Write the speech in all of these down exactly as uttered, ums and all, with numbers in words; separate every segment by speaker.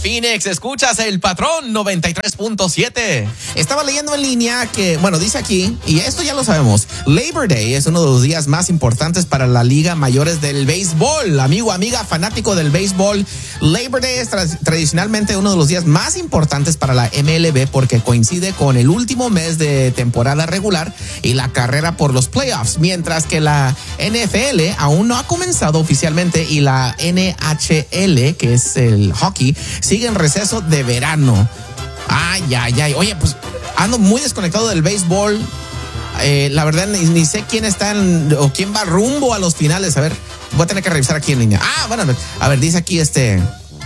Speaker 1: Phoenix, escuchas El Patrón noventa y tres punto siete.
Speaker 2: Estaba leyendo en línea que, bueno, dice aquí, y esto ya lo sabemos, Labor Day es uno de los días más importantes para la Liga Mayores del Béisbol. Amigo, amiga, fanático del béisbol, Labor Day es tra- tradicionalmente uno de los días más importantes para la M L B porque coincide con el último mes de temporada regular y la carrera por los playoffs, mientras que la N F L aún no ha comenzado oficialmente y la N H L, que es el hockey, sigue en receso de verano. Ay, ay, ay. Oye, pues ando muy desconectado del béisbol. Eh, la verdad, ni, ni sé quién está en, o quién va rumbo a los finales. A ver, voy a tener que revisar aquí en línea. Ah, bueno, a ver, dice aquí este...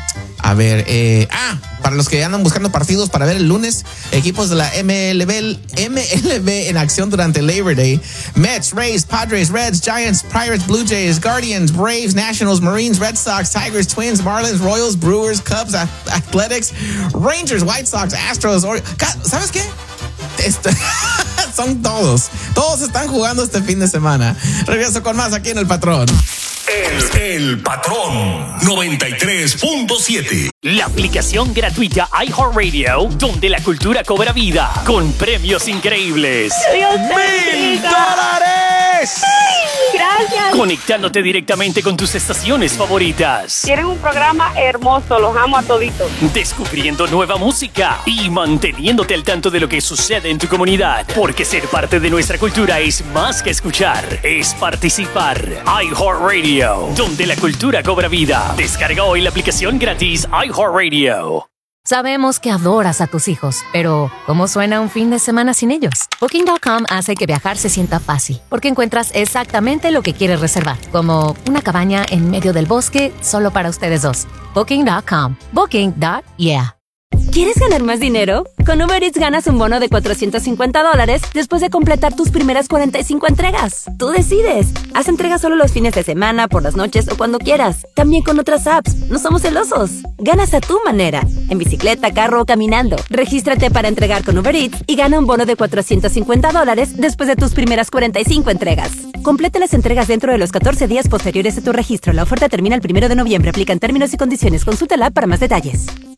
Speaker 2: A ver, eh, ah, para los que andan buscando partidos para ver el lunes, equipos de la M L B, M L B en acción durante Labor Day. Mets, Rays, Padres, Reds, Giants, Pirates, Blue Jays, Guardians, Braves, Nationals, Marines, Red Sox, Tigers, Twins, Marlins, Royals, Brewers, Cubs, Athletics, Rangers, White Sox, Astros. Or- ¿Sabes qué? Esto, son todos. Todos están jugando este fin de semana. Regreso con más aquí en El Patrón.
Speaker 3: El, el Patrón noventa y tres punto siete.
Speaker 4: La aplicación gratuita iHeartRadio, donde la cultura cobra vida, con premios increíbles.
Speaker 5: ¡Mil dólares! Gracias.
Speaker 4: Conectándote directamente con tus estaciones favoritas.
Speaker 5: Tienen un programa hermoso, los amo a toditos.
Speaker 4: Descubriendo nueva música y manteniéndote al tanto de lo que sucede en tu comunidad. Porque ser parte de nuestra cultura es más que escuchar, es participar. iHeartRadio, donde la cultura cobra vida. Descarga hoy la aplicación gratis iHeartRadio.
Speaker 6: Sabemos que adoras a tus hijos, pero ¿cómo suena un fin de semana sin ellos? Booking punto com hace que viajar se sienta fácil, porque encuentras exactamente lo que quieres reservar, como una cabaña en medio del bosque solo para ustedes dos. Booking punto com. Booking punto yeah.
Speaker 7: ¿Quieres ganar más dinero? Con Uber Eats ganas un bono de cuatrocientos cincuenta dólares después de completar tus primeras cuarenta y cinco entregas. Tú decides. Haz entregas solo los fines de semana, por las noches o cuando quieras. También con otras apps. No somos celosos. Ganas a tu manera. En bicicleta, carro o caminando. Regístrate para entregar con Uber Eats y gana un bono de cuatrocientos cincuenta dólares después de tus primeras cuarenta y cinco entregas. Completa las entregas dentro de los catorce días posteriores a tu registro. La oferta termina el primero de noviembre. Aplican términos y condiciones. Consulta la app para más detalles.